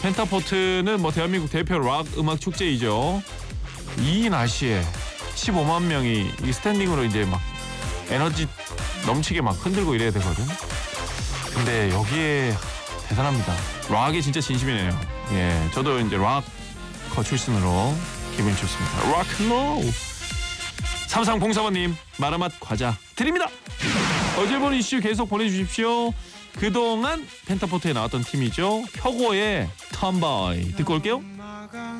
펜타포트는 뭐 대한민국 대표 락 음악 축제이죠. 이 날씨에 15만 명이 이 스탠딩으로 이제 막 에너지 넘치게 막 흔들고 이래야 되거든. 근데 여기에 대단합니다. 락이 진짜 진심이네요. 예, 저도 이제 락커 출신으로 기분이 좋습니다. 락앤롤. 3304번님 마라맛 과자 드립니다. 어제 본 이슈 계속 보내주십시오. 그동안 펜타포트에 나왔던 팀이죠. 혁오의 톰보이 듣고 올게요.